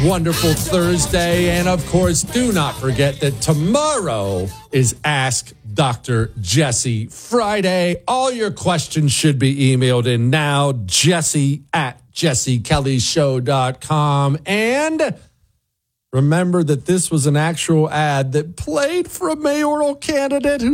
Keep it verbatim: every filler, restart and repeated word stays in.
Wonderful Thursday. And of course, do not forget that tomorrow is Ask Doctor Jesse Friday. All your questions should be emailed in now, Jesse at jesse kelly show dot com. And remember that this was an actual ad that played for a mayoral candidate who